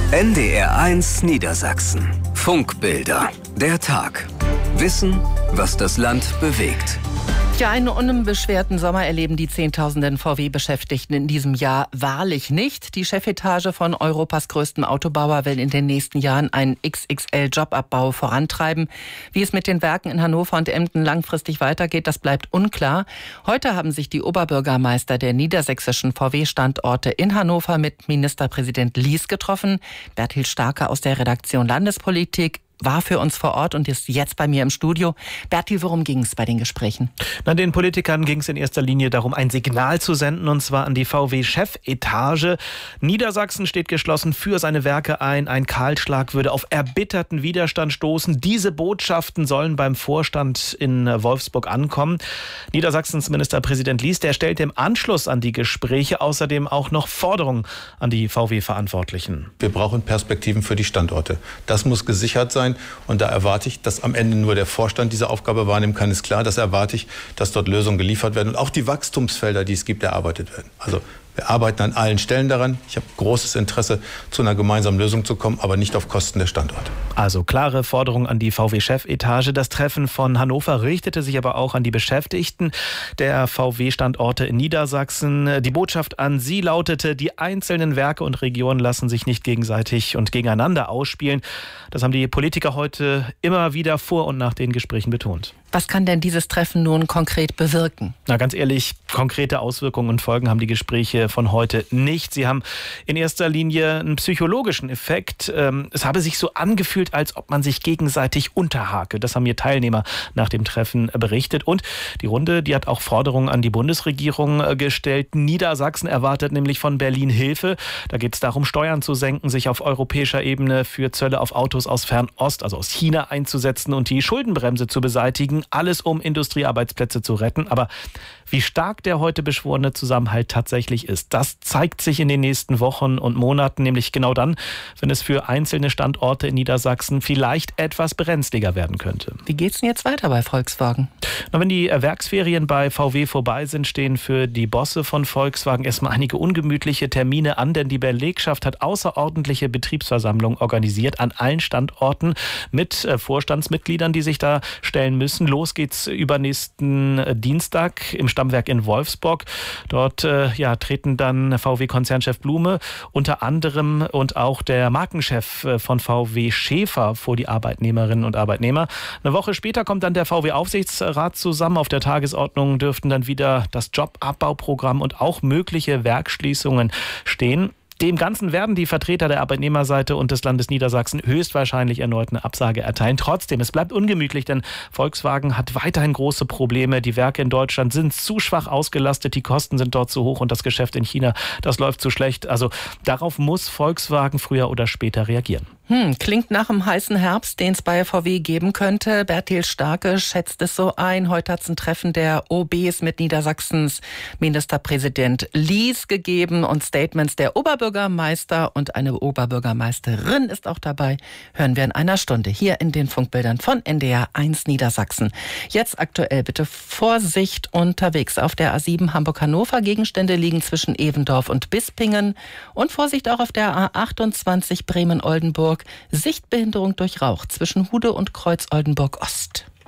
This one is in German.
NDR1 Niedersachsen. Funkbilder. Der Tag. Wissen, was das Land bewegt. Ja, einen unbeschwerten Sommer erleben die Zehntausenden VW-Beschäftigten in diesem Jahr wahrlich nicht. Die Chefetage von Europas größtem Autobauer will in den nächsten Jahren einen XXL-Jobabbau vorantreiben. Wie es mit den Werken in Hannover und Emden langfristig weitergeht, das bleibt unklar. Heute haben sich die Oberbürgermeister der niedersächsischen VW-Standorte in Hannover mit Ministerpräsident Lies getroffen. Bertil Starke aus der Redaktion Landespolitik war für uns vor Ort und ist jetzt bei mir im Studio. Bertil, worum ging es bei den Gesprächen? Den Politikern ging es in erster Linie darum, ein Signal zu senden, und zwar an die VW-Chefetage. Niedersachsen steht geschlossen für seine Werke ein. Ein Kahlschlag würde auf erbitterten Widerstand stoßen. Diese Botschaften sollen beim Vorstand in Wolfsburg ankommen. Niedersachsens Ministerpräsident Lies, der stellte im Anschluss an die Gespräche außerdem auch noch Forderungen an die VW-Verantwortlichen. Wir brauchen Perspektiven für die Standorte. Das muss gesichert sein. Und da erwarte ich, dass am Ende nur der Vorstand diese Aufgabe wahrnehmen kann, ist klar. Das erwarte ich, dass dort Lösungen geliefert werden und auch die Wachstumsfelder, die es gibt, erarbeitet werden. Also wir arbeiten an allen Stellen daran. Ich habe großes Interesse, zu einer gemeinsamen Lösung zu kommen, aber nicht auf Kosten der Standorte. Also klare Forderung an die VW-Chefetage. Das Treffen von Hannover richtete sich aber auch an die Beschäftigten der VW-Standorte in Niedersachsen. Die Botschaft an sie lautete: Die einzelnen Werke und Regionen lassen sich nicht gegenseitig und gegeneinander ausspielen. Das haben die Politiker heute immer wieder vor und nach den Gesprächen betont. Was kann denn dieses Treffen nun konkret bewirken? Na, ganz ehrlich, konkrete Auswirkungen und Folgen haben die Gespräche von heute nicht. Sie haben in erster Linie einen psychologischen Effekt. Es habe sich so angefühlt, als ob man sich gegenseitig unterhake. Das haben mir Teilnehmer nach dem Treffen berichtet. Und die Runde, die hat auch Forderungen an die Bundesregierung gestellt. Niedersachsen erwartet nämlich von Berlin Hilfe. Da geht es darum, Steuern zu senken, sich auf europäischer Ebene für Zölle auf Autos aus Fernost, also aus China, einzusetzen und die Schuldenbremse zu beseitigen. Alles, um Industriearbeitsplätze zu retten. Aber wie stark der heute beschworene Zusammenhalt tatsächlich ist, das zeigt sich in den nächsten Wochen und Monaten, nämlich genau dann, wenn es für einzelne Standorte in Niedersachsen vielleicht etwas brenzliger werden könnte. Wie geht's denn jetzt weiter bei Volkswagen? Na, wenn die Werksferien bei VW vorbei sind, stehen für die Bosse von Volkswagen erstmal einige ungemütliche Termine an, denn die Belegschaft hat außerordentliche Betriebsversammlungen organisiert an allen Standorten mit Vorstandsmitgliedern, die sich da stellen müssen. Los geht's übernächsten Dienstag im Stammwerk in Wolfsburg. Dort treten dann VW-Konzernchef Blume unter anderem und auch der Markenchef von VW Schäfer vor die Arbeitnehmerinnen und Arbeitnehmer. Eine Woche später kommt dann der VW-Aufsichtsrat zusammen. Auf der Tagesordnung dürften dann wieder das Jobabbauprogramm und auch mögliche Werksschließungen stehen. Dem Ganzen werden die Vertreter der Arbeitnehmerseite und des Landes Niedersachsen höchstwahrscheinlich erneut eine Absage erteilen. Trotzdem, es bleibt ungemütlich, denn Volkswagen hat weiterhin große Probleme. Die Werke in Deutschland sind zu schwach ausgelastet, die Kosten sind dort zu hoch und das Geschäft in China, das läuft zu schlecht. Also darauf muss Volkswagen früher oder später reagieren. Klingt nach einem heißen Herbst, den es bei VW geben könnte. Bertil Starke schätzt es so ein. Heute hat es ein Treffen der OBs mit Niedersachsens Ministerpräsident Lies gegeben und Statements der Oberbürgermeister und eine Oberbürgermeisterin ist auch dabei. Hören wir in einer Stunde hier in den Funkbildern von NDR1 Niedersachsen. Jetzt aktuell bitte Vorsicht unterwegs auf der A7 Hamburg-Hannover. Gegenstände liegen zwischen Evendorf und Bispingen. Und Vorsicht auch auf der A28 Bremen-Oldenburg. Sichtbehinderung durch Rauch zwischen Hude und Kreuz Oldenburg Ost.